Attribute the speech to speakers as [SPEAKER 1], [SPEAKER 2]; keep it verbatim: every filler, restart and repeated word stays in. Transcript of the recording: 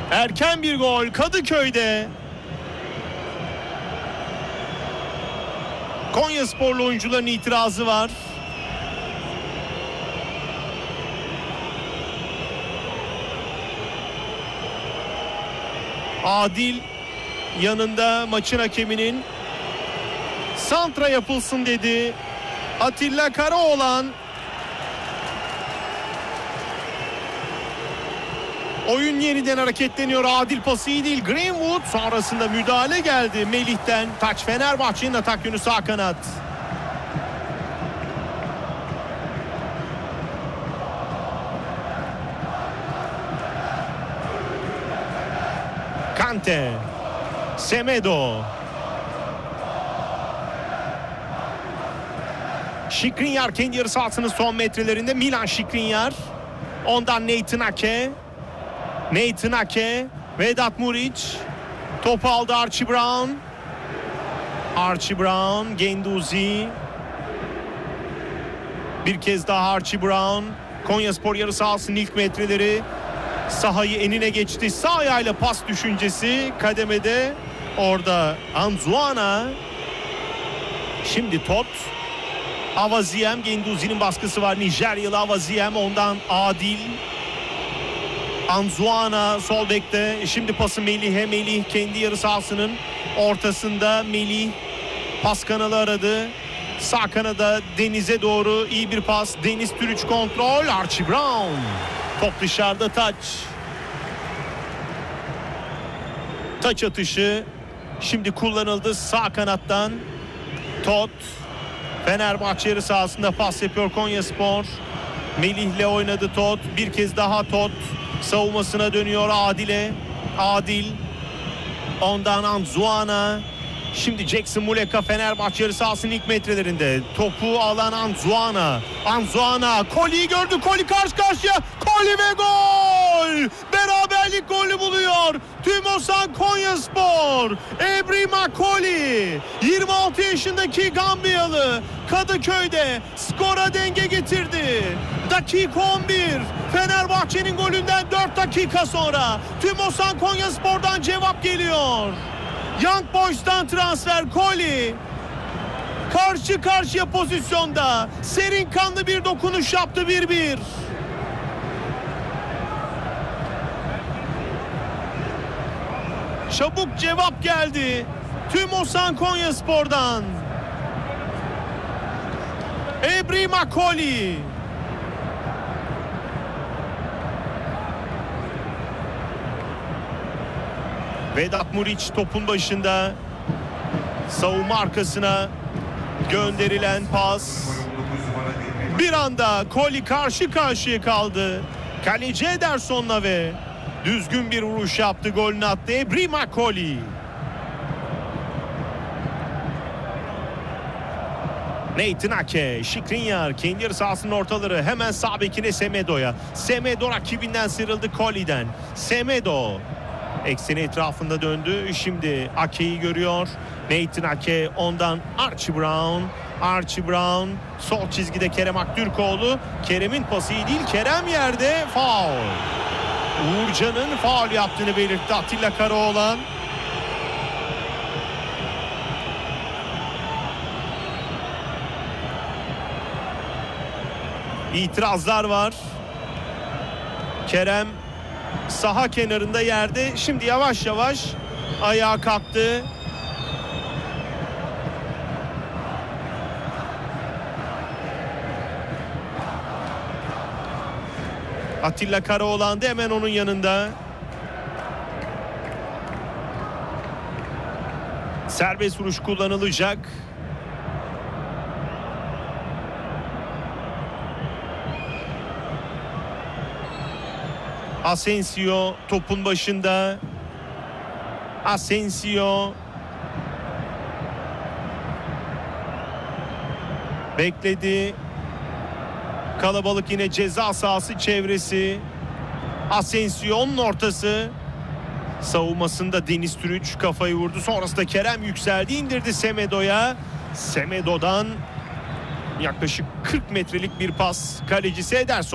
[SPEAKER 1] Erken bir gol Kadıköy'de. Konyasporlu oyuncuların itirazı var. Adil yanında maçın hakeminin santra yapılsın dedi. Atilla Karaoğlan. Oyun yeniden hareketleniyor. Adil pası iyi değil. Greenwood sonrasında müdahale geldi Melih'ten. Taç Fenerbahçe'nin atak yönü sağ kanat. Kante. Semedo. Skriniar kendi yarı sahasının son metrelerinde. Milan Skriniar. Ondan Nathan Ake. Nathan Ake. Vedat Muriç. Topu aldı Archie Brown. Archie Brown. Genduzi. Bir kez daha Archie Brown. Konyaspor yarı sahasının ilk metreleri. Sahayı enine geçti. Sağ ayağıyla pas düşüncesi kademede. Orada Anzuana. Şimdi Tot. Avaziem. Genduzi'nin baskısı var. Nijeryalı Avaziem. Ondan Adil. Anzuana sol bekte. Şimdi pası Melih'e. Melih kendi yarı sahasının ortasında. Melih pas kanalı aradı. Sağ kanada Deniz'e doğru iyi bir pas. Deniz Türüç kontrol. Archie Brown. Top dışarıda, taç. Taç atışı şimdi kullanıldı sağ kanattan. Tot. Fenerbahçe yarı sahasında pas yapıyor Konyaspor. Melih'le oynadı Tot. Bir kez daha Tot. Savunmasına dönüyor Adil'e. Adil. Ondan Anzuana. Şimdi Jackson Muleka Fenerbahçe yarı sahasının ilk metrelerinde. Topu alan Anzuana. Anzuana. Koli'yi gördü. Koli karşı karşıya. Koli ve gol! Beraberlik golü buluyor. Tümosan Konyaspor. Ebrima Koli. yirmi altı yaşındaki Gambiyalı Kadıköy'de skora denge getirdi. Dakika on bir. Fenerbahçe'nin golünden dört dakika sonra Tümosan Konyaspor'dan cevap geliyor. Young Boys'tan transfer Koli. Karşı karşıya pozisyonda. Serin kanlı bir dokunuş yaptı bir bir. Çabuk cevap geldi. Tümosan Konyaspor'dan. Ebrima Koli. Vedat Muriç topun başında. Savunma arkasına gönderilen pas. Bir anda Koli karşı karşıya kaldı. Kaleci Ederson'la ve düzgün bir vuruş yaptı. Golünü attı Ebrima Koli. Nathan Ake, Skriniar kendi yarı sahasının ortaları. Hemen sağ bekine Semedo'ya. Semedo rakibinden sıyrıldı Koli'den. Semedo ekseni etrafında döndü. Şimdi Ake'yi görüyor. Nathan Ake, ondan Archie Brown. Archie Brown sol çizgide Kerem Aktürkoğlu. Kerem'in pası iyi değil. Kerem yerde, faul. Uğurcan'ın faul yaptığını belirtti Atilla Karaoğlan. İtirazlar var. Kerem saha kenarında yerde. Şimdi yavaş yavaş ayağa kalktı. Atilla Karaoğlan da hemen onun yanında. Serbest vuruş kullanılacak. Asensio topun başında. Asensio bekledi. Kalabalık yine ceza sahası çevresi. Asensio'nun ortası. Savunmasında Deniz Türüç kafayı vurdu. Sonrasında Kerem yükseldi, indirdi Semedo'ya. Semedo'dan yaklaşık kırk metrelik bir pas. Kalecisi Ederson.